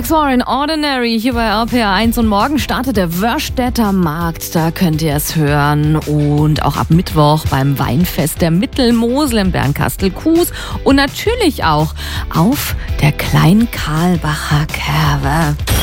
Extraordinary hier bei RPR1 und morgen startet der Wörstädter Markt, da könnt ihr es hören und auch ab Mittwoch beim Weinfest der Mittelmosel in Bernkastel-Kues und natürlich auch auf der Kleinkarlbacher Kerwe.